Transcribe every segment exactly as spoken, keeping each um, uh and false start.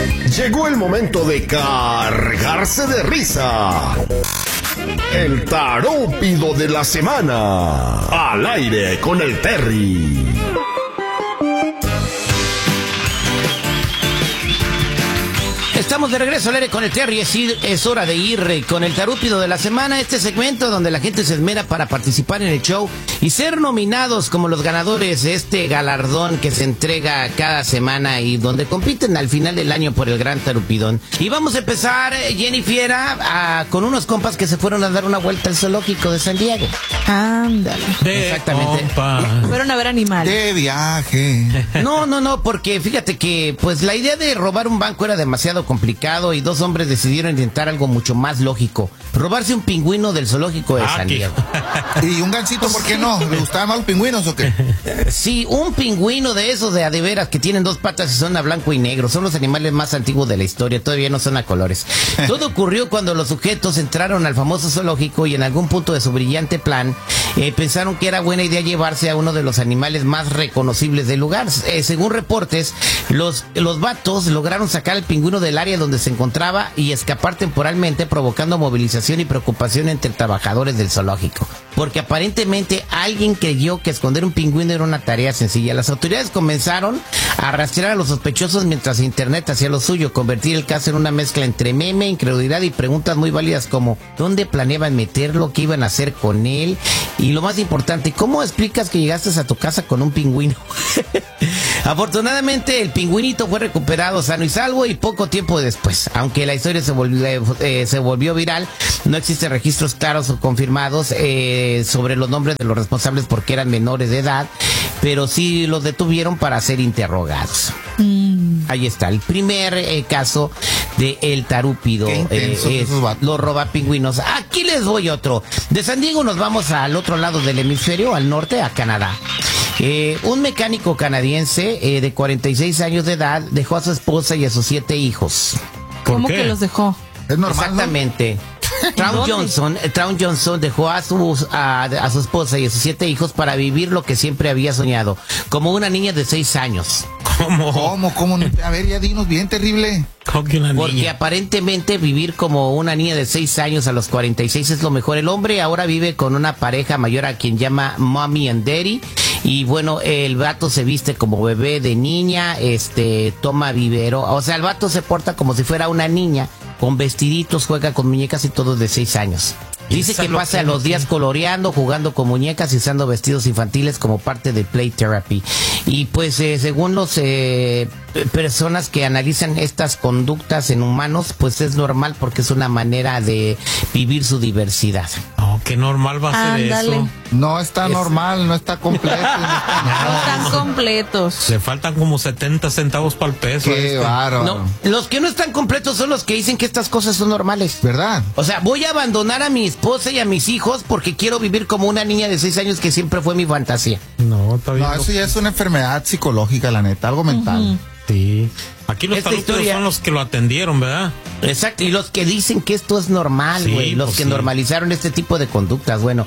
Llegó el momento de cargarse de risa. El tarúpido de la semana. Al aire con el Terry. Estamos de regreso al aire con el Terry. Es, ir, es hora de ir con el tarúpido de la semana. Este segmento donde la gente se esmera para participar en el show y ser nominados como los ganadores de este galardón que se entrega cada semana y donde compiten al final del año por el gran tarupidón. Y vamos a empezar, Jenny Fiera, a, con unos compas que se fueron a dar una vuelta al zoológico de San Diego. Ándale. De Exactamente. Compa. Fueron a ver animales. De viaje. No, no, no, porque fíjate que pues la idea de robar un banco era demasiado complicado y dos hombres decidieron intentar algo mucho más lógico: robarse un pingüino del zoológico de ah, San Diego. ¿Y un gansito por qué no? ¿Le gustaban más los pingüinos o qué? Sí, un pingüino de esos de a de veras que tienen dos patas y son a blanco y negro. Son los animales más antiguos de la historia, todavía no son a colores. Todo ocurrió cuando los sujetos entraron al famoso zoológico y en algún punto de su brillante plan eh, pensaron que era buena idea llevarse a uno de los animales más reconocibles del lugar. Eh, según reportes, los, los vatos lograron sacar al pingüino del área donde se encontraba y escapar temporalmente, provocando movilización y preocupación entre trabajadores del zoológico, porque aparentemente alguien creyó que esconder un pingüino era una tarea sencilla. Las autoridades comenzaron a rastrear a los sospechosos mientras internet hacía lo suyo, convertir el caso en una mezcla entre meme, incredulidad y preguntas muy válidas como ¿dónde planeaban meterlo? ¿Qué iban a hacer con él? Y lo más importante, ¿cómo explicas que llegaste a tu casa con un pingüino? Afortunadamente el pingüinito fue recuperado sano y salvo y poco tiempo después, aunque la historia se volvió, eh, se volvió viral, no existen registros claros o confirmados eh, sobre los nombres de los responsables porque eran menores de edad, pero sí los detuvieron para ser interrogados. Mm. Ahí está, el primer eh, caso de el tarúpido, eh, eh, los robapingüinos. Aquí les voy otro. De San Diego nos vamos al otro lado del hemisferio, al norte, a Canadá. Eh, un mecánico canadiense eh, de cuarenta y seis años de edad dejó a su esposa y a sus siete hijos. ¿Cómo que los dejó? Es normal, Exactamente. ¿No? Traun Johnson, Traun Johnson dejó a su, a, a su esposa y a sus siete hijos para vivir lo que siempre había soñado, como una niña de seis años. ¿Cómo? ¿Cómo? ¿Cómo? A ver, ya dinos, bien terrible. Que una Porque niña? Aparentemente vivir como una niña de seis años a los cuarenta y seis es lo mejor. El hombre ahora vive con una pareja mayor a quien llama Mommy and Daddy. Y bueno, el vato se viste como bebé de niña, este, toma vivero. O sea, el vato se porta como si fuera una niña, con vestiditos, juega con muñecas y todo de seis años. Dice que pasa los días coloreando, jugando con muñecas y usando vestidos infantiles como parte de play therapy. Y pues eh, según los eh, personas que analizan estas conductas en humanos, pues es normal porque es una manera de vivir su diversidad. Oh, qué normal va a ser Ándale. eso. No está es... normal, no está completo. No, está no están completos. Le faltan como setenta centavos para el peso. Qué este. bárbaro. No, los que no están completos son los que dicen que estas cosas son normales. ¿Verdad? O sea, voy a abandonar a mi esposa y a mis hijos porque quiero vivir como una niña de seis años que siempre fue mi fantasía. No, está bien. No, eso ya es una enfermedad psicológica, la neta, algo mental. Uh-huh. Sí. Aquí los Esta tarúpidos historia... son los que lo atendieron, ¿verdad? Exacto, y los que dicen que esto es normal, güey, sí, los pues que sí. normalizaron este tipo de conductas. Bueno,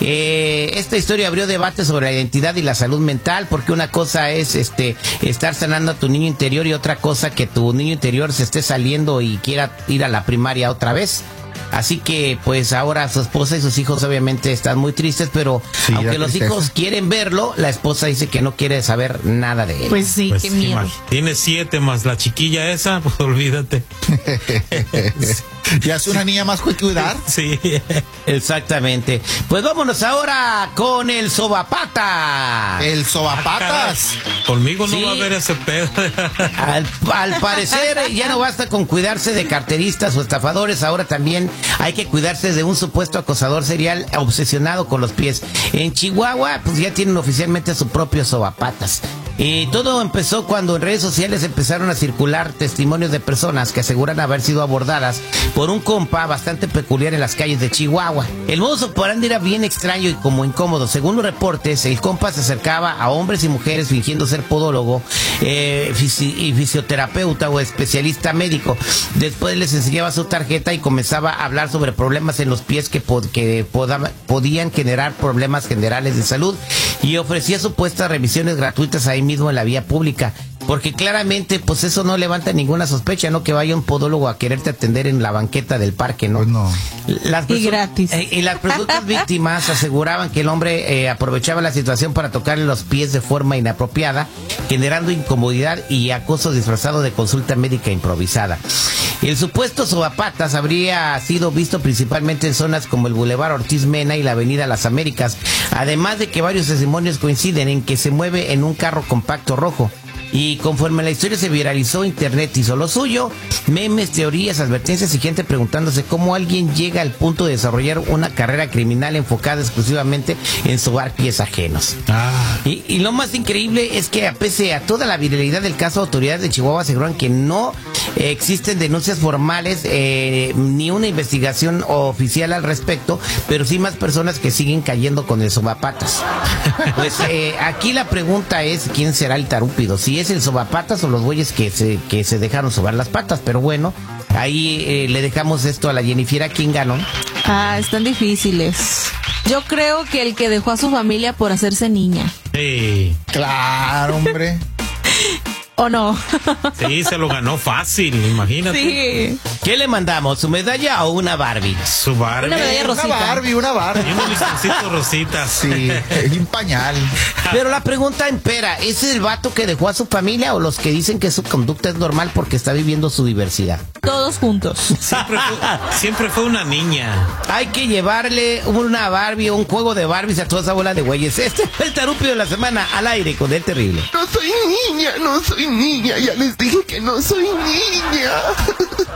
eh, esta historia abrió debate sobre la identidad y la salud mental, porque una cosa es este estar sanando a tu niño interior y otra cosa que tu niño interior se esté saliendo y quiera ir a la primaria otra vez. Así que, pues, ahora su esposa y sus hijos obviamente están muy tristes, pero sí, aunque los hijos quieren verlo, la esposa dice que no quiere saber nada de él. Pues sí, pues qué miedo. Tiene siete más la chiquilla esa, pues olvídate. ¿Ya es una niña más que cuidar? Sí. Exactamente. Pues vámonos ahora con el sobapata. El sobapatas. Ah, conmigo no sí. va a haber ese pedo. Al, al parecer ya no basta con cuidarse de carteristas o estafadores, ahora también hay que cuidarse de un supuesto acosador serial obsesionado con los pies. En Chihuahua, pues ya tienen oficialmente su propio sobapatas. Y todo empezó cuando en redes sociales empezaron a circular testimonios de personas que aseguran haber sido abordadas por un compa bastante peculiar en las calles de Chihuahua. El modus operandi era bien extraño y como incómodo. Según los reportes, el compa se acercaba a hombres y mujeres fingiendo ser podólogo eh, fisi- y fisioterapeuta o especialista médico. Después les enseñaba su tarjeta y comenzaba a hablar sobre problemas en los pies que, pod- que poda- podían generar problemas generales de salud y ofrecía supuestas revisiones gratuitas ahí mismo en la vía pública. Porque claramente, pues eso no levanta ninguna sospecha, ¿no? Que vaya un podólogo a quererte atender en la banqueta del parque, ¿no? Pues no. Las Y gratis. Eh, y las presuntas víctimas aseguraban que el hombre eh, aprovechaba la situación para tocarle los pies de forma inapropiada, generando incomodidad y acoso disfrazado de consulta médica improvisada. El supuesto sobapatas habría sido visto principalmente en zonas como el Boulevard Ortiz Mena y la Avenida Las Américas, además de que varios testimonios coinciden en que se mueve en un carro compacto rojo. Y conforme la historia se viralizó, internet hizo lo suyo, memes, teorías, advertencias y gente preguntándose cómo alguien llega al punto de desarrollar una carrera criminal enfocada exclusivamente en sobar pies ajenos. Ah. Y, y lo más increíble es que, a pese a toda la viralidad del caso, autoridades de Chihuahua aseguran que no eh, existen denuncias formales eh, ni una investigación oficial al respecto, pero sí más personas que siguen cayendo con el sobapatas. Pues eh, aquí la pregunta es quién será el tarúpido, si es el sobapatas o los güeyes que se, que se dejaron sobar las patas, pero bueno, ahí eh, le dejamos esto a la Jennifer. ¿Quién ganó? Ah, están difíciles. Yo creo que el que dejó a su familia por hacerse niña. Sí. Claro, hombre. ¿O no? Sí, se lo ganó fácil, imagínate. Sí. ¿Qué le mandamos? ¿Su medalla o una Barbie? Su Barbie. Una medalla Una rosita. Barbie, una Barbie. Y unos listoncitos rositas. Sí, y un pañal. Pero la pregunta impera, ¿es el vato que dejó a su familia o los que dicen que su conducta es normal porque está viviendo su diversidad? Todos juntos. Siempre fue, siempre fue una niña. Hay que llevarle una Barbie o un juego de Barbies a toda esa bola de güeyes. Este fue el tarúpido de la semana al aire con el terrible. No soy niña, no soy niña. Ya les dije que no soy niña.